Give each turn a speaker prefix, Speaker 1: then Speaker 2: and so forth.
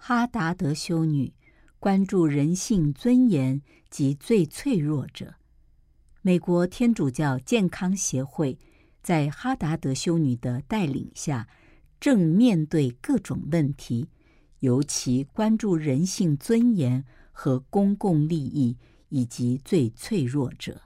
Speaker 1: 哈达德修女关注人性尊严及最脆弱者。美国天主教健康协会在哈达德修女的带领下，正面对各种问题，尤其关注人性尊严和公共利益以及最脆弱者。